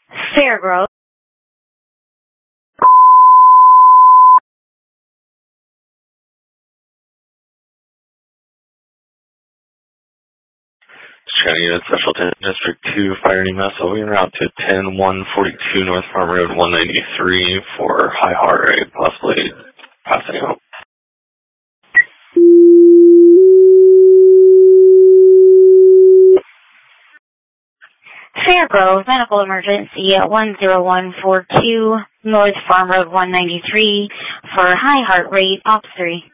Fairgrove. County Unit Special 10 District 2 Fire and EMS en route to 10142 North Farm Road 193 for high heart rate, possibly passing out. Fairgrove, medical emergency at 10142 North Farm Road 193 for high heart rate, Ops 3.